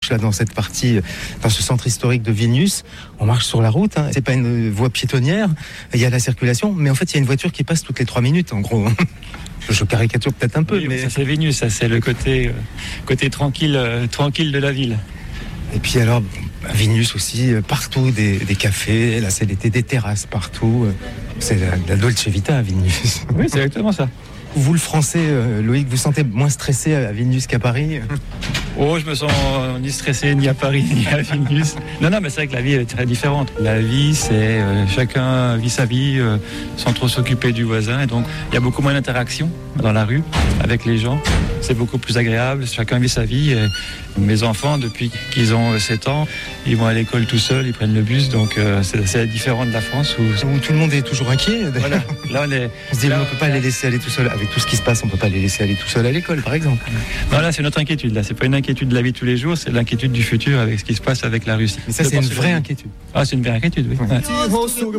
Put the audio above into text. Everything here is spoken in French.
là dans cette partie, dans ce centre historique de Vilnius. On marche sur la route, c'est pas une voie piétonnière, il y a la circulation, mais en fait il y a une voiture qui passe toutes les 3 minutes en gros. Je caricature peut-être un peu, oui, mais ça c'est Vilnius, ça c'est le côté tranquille de la ville. Et puis alors, à Vilnius aussi, partout des cafés, là c'est l'été, des terrasses partout. C'est la Dolce Vita à Vilnius. Oui, c'est exactement ça. Vous, le français, Loïc, vous sentez moins stressé à Vilnius qu'à Paris ? Oh, je me sens ni stressé, ni à Paris, ni à Vilnius. Non, mais c'est vrai que la vie est très différente. La vie, c'est chacun vit sa vie sans trop s'occuper du voisin. Et donc, il y a beaucoup moins d'interactions dans la rue avec les gens. C'est beaucoup plus agréable. Chacun vit sa vie. Et mes enfants, depuis qu'ils ont 7 ans, ils vont à l'école tout seuls, ils prennent le bus. Donc, c'est différent de la France où tout le monde est toujours inquiet. Voilà. Là, on se dit, on ne peut pas les laisser aller tout seuls. Avec tout ce qui se passe, on ne peut pas les laisser aller tout seuls à l'école, par exemple. Non, là, c'est notre inquiétude. Là, c'est pas une inquiétude de la vie de tous les jours, c'est l'inquiétude du futur avec ce qui se passe avec la Russie. Mais ça, c'est une vraie inquiétude. Ah, c'est une vraie inquiétude, oui. Ouais.